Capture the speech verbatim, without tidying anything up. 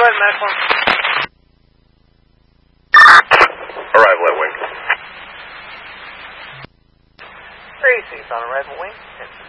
ahead, Maxwell. Arrival at wing. Tracy's on arrival wing.